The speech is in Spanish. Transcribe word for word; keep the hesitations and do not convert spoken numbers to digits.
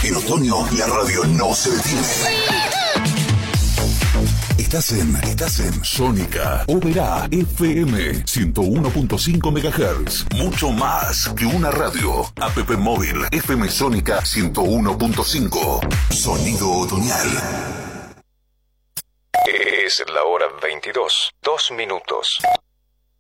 En otoño, la radio no se detiene. Estás en, estás en Sónica Oberá F M ciento uno punto cinco megahertz. Mucho más que una radio. App móvil F M Sónica ciento uno punto cinco. Sonido otoñal. Es la hora veintidós, dos minutos.